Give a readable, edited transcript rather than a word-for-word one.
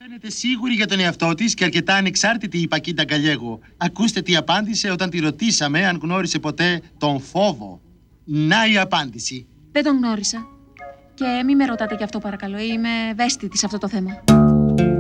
Φαίνεται σίγουρη για τον εαυτό της και αρκετά ανεξάρτητη η Πακίντα Γκαλιέγο. Ακούστε τι απάντησε όταν τη ρωτήσαμε αν γνώρισε ποτέ τον φόβο. Να η απάντηση. Δεν τον γνώρισα. Και μη με ρωτάτε γι' αυτό παρακαλώ. Είμαι ευαίσθητη σε αυτό το θέμα.